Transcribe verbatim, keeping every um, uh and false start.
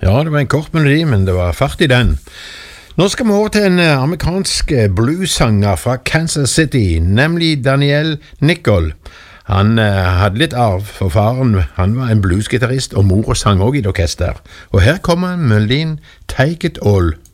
Ja, det var en kort melodi, men det var fart i den. Nå skal vi over til en amerikansk bluesanger fra Kansas City, nemlig Daniel Nicol. Han eh, hadde litt arv, for faren han var en bluesgitarrist, og mor sang også i et orkester. Og her kommer melodien Take It All.